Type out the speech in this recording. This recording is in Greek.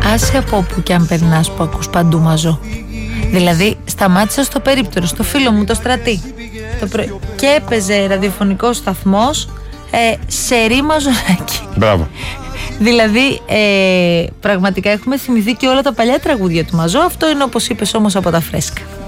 άσε από όπου και αν περνάς που ακούς παντού Μαζό. Δηλαδή σταμάτησα στο περίπτερο, στο φίλο μου το Στρατή και έπαιζε ραδιοφωνικός σταθμός σε ρήμα Μαζονάκι. Μπράβο. Δηλαδή πραγματικά έχουμε θυμηθεί και όλα τα παλιά τραγούδια του Μαζό. Αυτό είναι, όπως είπες, όμως από τα φρέσκα.